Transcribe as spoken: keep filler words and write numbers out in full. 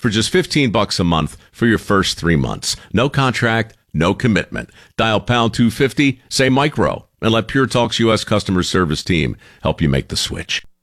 for just fifteen bucks a month for your first three months. No contract, no commitment. Dial pound two fifty, say micro, and let Pure Talk's U S customer service team help you make the switch.